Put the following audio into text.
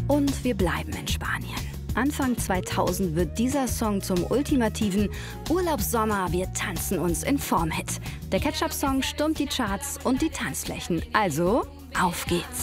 Und wir bleiben in Spanien. Anfang 2000 wird dieser Song zum ultimativen Urlaubssommer, wir tanzen uns in Form-Hit. Der Ketchup-Song stürmt die Charts und die Tanzflächen. Also, auf geht's!